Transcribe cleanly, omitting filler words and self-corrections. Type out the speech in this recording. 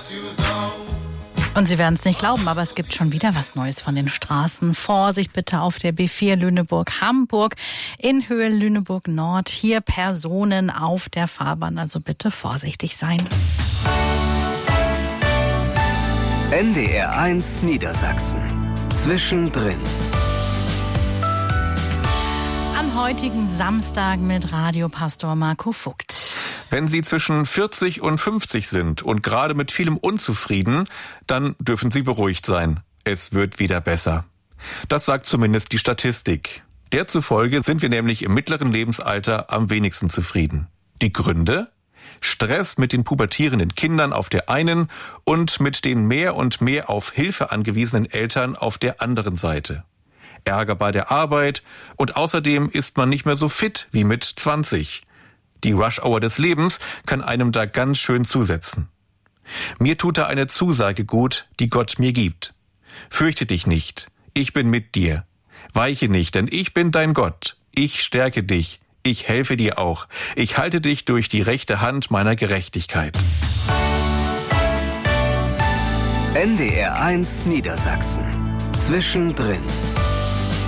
Und Sie werden es nicht glauben, aber es gibt schon wieder was Neues von den Straßen. Vorsicht bitte auf der B4 Lüneburg-Hamburg in Höhe Lüneburg-Nord. Hier Personen auf der Fahrbahn, also bitte vorsichtig sein. NDR 1 Niedersachsen. Zwischendrin. Am heutigen Samstag mit Radiopastor Marco Vogt. Wenn Sie zwischen 40 und 50 sind und gerade mit vielem unzufrieden, dann dürfen Sie beruhigt sein. Es wird wieder besser. Das sagt zumindest die Statistik. Der zufolge sind wir nämlich im mittleren Lebensalter am wenigsten zufrieden. Die Gründe? Stress mit den pubertierenden Kindern auf der einen und mit den mehr und mehr auf Hilfe angewiesenen Eltern auf der anderen Seite. Ärger bei der Arbeit und außerdem ist man nicht mehr so fit wie mit 20. Die Rush-Hour des Lebens kann einem da ganz schön zusetzen. Mir tut da eine Zusage gut, die Gott mir gibt. Fürchte dich nicht, ich bin mit dir. Weiche nicht, denn ich bin dein Gott. Ich stärke dich, ich helfe dir auch. Ich halte dich durch die rechte Hand meiner Gerechtigkeit. NDR 1 Niedersachsen. Zwischendrin.